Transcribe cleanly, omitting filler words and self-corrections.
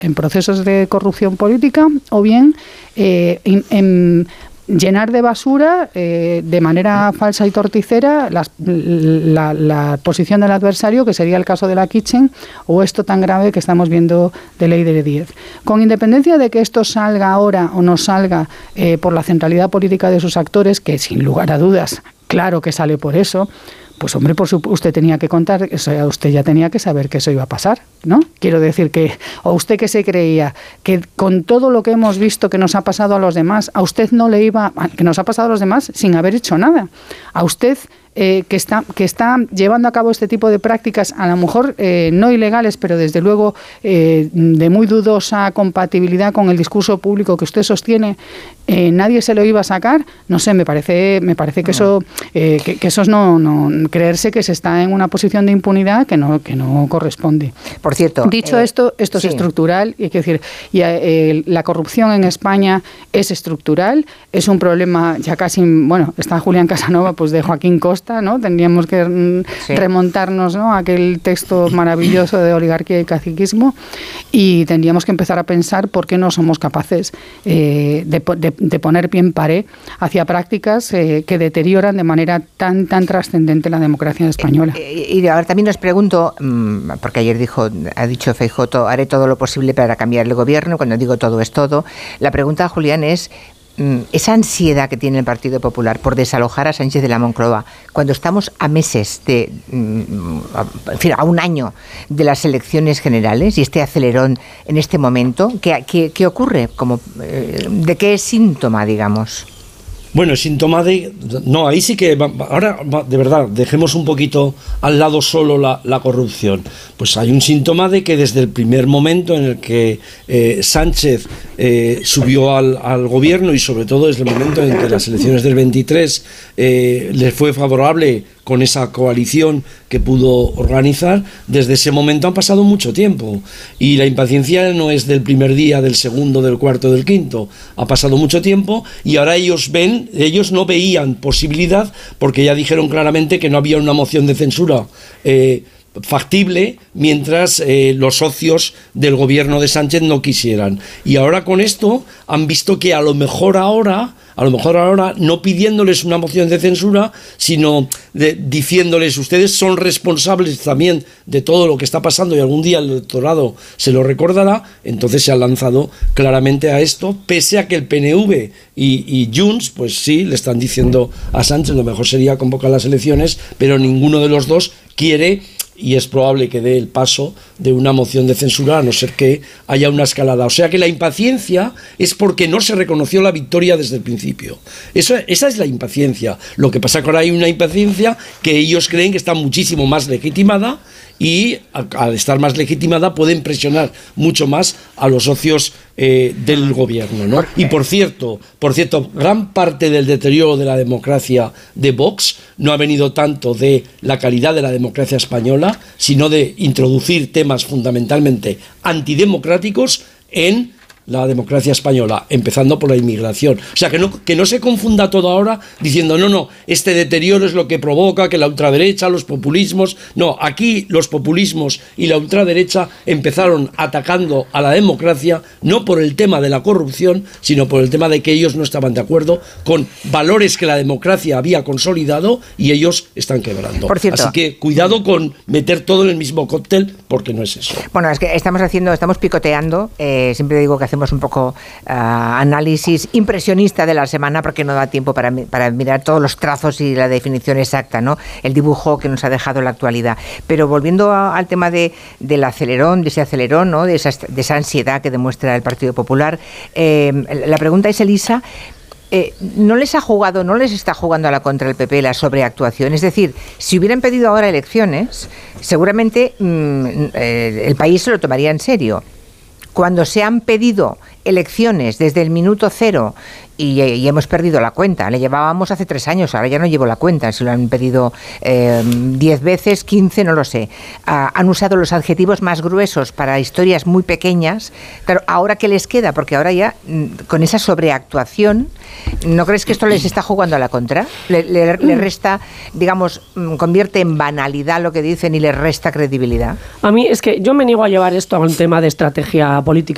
en procesos de corrupción política o bien llenar de basura de manera falsa y torticera la posición del adversario, que sería el caso de la Kitchen, o esto tan grave que estamos viendo de Ley de 10. Con independencia de que esto salga ahora o no salga por la centralidad política de sus actores, que sin lugar a dudas, claro que sale por eso, pues hombre, usted tenía que contar, usted ya tenía que saber que eso iba a pasar, ¿no? Quiero decir que, o usted que se creía que con todo lo que hemos visto que nos ha pasado a los demás, a usted no le iba, que nos ha pasado a los demás sin haber hecho nada. A usted que está llevando a cabo este tipo de prácticas, a lo mejor no ilegales, pero desde luego de muy dudosa compatibilidad con el discurso público que usted sostiene, nadie se lo iba a sacar. No sé, me parece que eso es no creerse que se está en una posición de impunidad que no corresponde. Por cierto, dicho esto es sí. estructural, y hay que decir, la corrupción en España es estructural, es un problema ya casi, bueno, está Julián Casanova, pues de Joaquín Costa, ¿no? Tendríamos que remontarnos, ¿no?, a aquel texto maravilloso de Oligarquía y Caciquismo, y tendríamos que empezar a pensar por qué no somos capaces de poner pie en pared hacia prácticas que deterioran de manera tan trascendente la democracia española. Y ahora también os pregunto, porque ayer ha dicho Feijóo, haré todo lo posible para cambiar el gobierno. Cuando digo todo es todo, la pregunta, Julián, es esa ansiedad que tiene el Partido Popular por desalojar a Sánchez de la Moncloa, cuando estamos a meses a un año de las elecciones generales, y este acelerón en este momento, ¿qué ocurre? ¿De qué es síntoma, digamos? Bueno, síntoma de... No, ahí sí que... Ahora, de verdad, dejemos un poquito al lado solo la corrupción. Pues hay un síntoma de que desde el primer momento en el que Sánchez subió al gobierno, y sobre todo desde el momento en que las elecciones del 23 le fue favorable con esa coalición que pudo organizar, desde ese momento han pasado mucho tiempo, y la impaciencia no es del primer día, del segundo, del cuarto, del quinto, ha pasado mucho tiempo, y ahora ellos no veían posibilidad, porque ya dijeron claramente que no había una moción de censura factible mientras los socios del gobierno de Sánchez no quisieran, y ahora con esto han visto que a lo mejor ahora no pidiéndoles una moción de censura, sino diciéndoles: ustedes son responsables también de todo lo que está pasando y algún día el electorado se lo recordará. Entonces se han lanzado claramente a esto, pese a que el PNV y Junts, pues sí, le están diciendo a Sánchez lo mejor sería convocar las elecciones, pero ninguno de los dos quiere, y es probable que dé el paso de una moción de censura, a no ser que haya una escalada. O sea que la impaciencia es porque no se reconoció la victoria desde el principio. Esa es la impaciencia. Lo que pasa es que ahora hay una impaciencia que ellos creen que está muchísimo más legitimada, y al estar más legitimada pueden presionar mucho más a los socios del gobierno, ¿no? Y por cierto, gran parte del deterioro de la democracia de Vox no ha venido tanto de la calidad de la democracia española, sino de introducir temas fundamentalmente antidemocráticos en la democracia española, empezando por la inmigración. O sea, que no se confunda todo ahora diciendo no, este deterioro es lo que provoca que la ultraderecha, los populismos... No, aquí los populismos y la ultraderecha empezaron atacando a la democracia, no por el tema de la corrupción, sino por el tema de que ellos no estaban de acuerdo con valores que la democracia había consolidado, y ellos están quebrando. Por cierto, así que cuidado con meter todo en el mismo cóctel, porque no es eso. Bueno, es que estamos picoteando, siempre digo que hacemos un poco análisis impresionista de la semana, porque no da tiempo para mirar todos los trazos y la definición exacta, ¿no? El dibujo que nos ha dejado la actualidad. Pero volviendo al tema del acelerón, de ese acelerón, ¿no?, de esa ansiedad que demuestra el Partido Popular, la pregunta es, Elisa, ¿no les está jugando a la contra el PP la sobreactuación? Es decir, si hubieran pedido ahora elecciones, seguramente el país se lo tomaría en serio. Cuando se han pedido elecciones desde el minuto cero y hemos perdido la cuenta, le llevábamos hace 3 años, ahora ya no llevo la cuenta, si lo han pedido 10 veces, 15, no lo sé, han usado los adjetivos más gruesos para historias muy pequeñas. Claro, ¿ahora qué les queda? Porque ahora ya, con esa sobreactuación, ¿no crees que esto les está jugando a la contra? ¿Le resta, digamos, convierte en banalidad lo que dicen y les resta credibilidad? A mí es que yo me niego a llevar esto a un tema de estrategia política.